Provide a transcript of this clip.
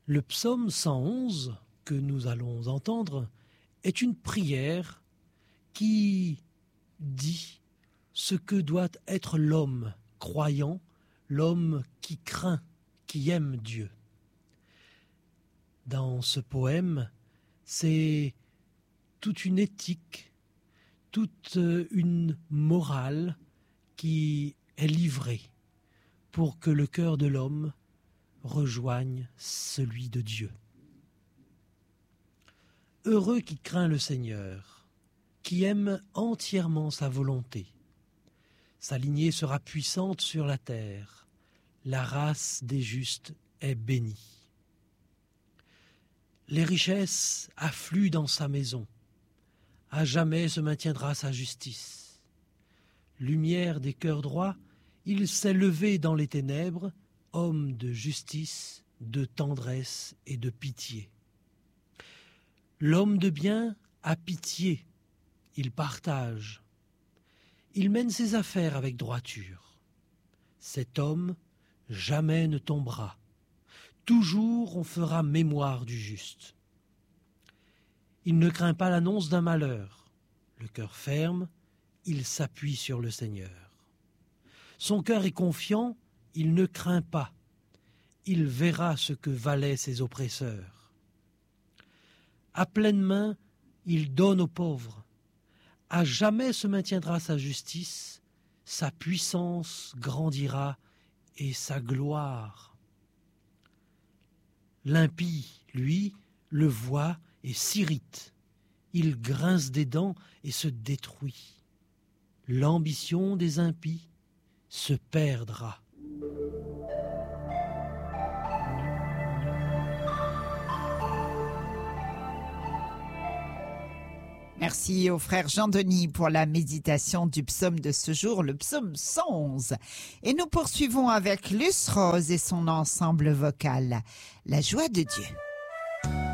Le psaume 111 que nous allons entendre est une prière qui dit ce que doit être l'homme croyant, l'homme qui craint, qui aime Dieu. Dans ce poème, c'est toute une éthique, toute une morale qui est livrée pour que le cœur de l'homme rejoigne celui de Dieu. Heureux qui craint le Seigneur, qui aime entièrement sa volonté. Sa lignée sera puissante sur la terre. La race des justes est bénie. Les richesses affluent dans sa maison. À jamais se maintiendra sa justice. Lumière des cœurs droits, il s'est levé dans les ténèbres, homme de justice, de tendresse et de pitié. L'homme de bien a pitié, il partage. Il mène ses affaires avec droiture. Cet homme jamais ne tombera. Toujours on fera mémoire du juste. Il ne craint pas l'annonce d'un malheur. Le cœur ferme, il s'appuie sur le Seigneur. Son cœur est confiant, il ne craint pas. Il verra ce que valaient ses oppresseurs. À pleine main, il donne aux pauvres. À jamais se maintiendra sa justice, sa puissance grandira et sa gloire. L'impie, lui, le voit et s'irrite. Il grince des dents et se détruit. L'ambition des impies se perdra. Merci au frère Jean-Denis pour la méditation du psaume de ce jour, le psaume 111. Et nous poursuivons avec Luce Rose et son ensemble vocal, La joie de Dieu.